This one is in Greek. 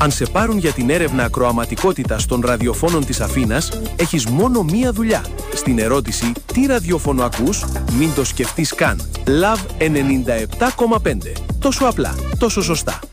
Αν σε πάρουν για την έρευνα ακροαματικότητας των ραδιοφώνων της Αθήνας, έχεις μόνο μία δουλειά. Στην ερώτηση «Τι ραδιόφωνο ακούς?» μην το σκεφτείς καν. Love 97,5. Τόσο απλά, τόσο σωστά.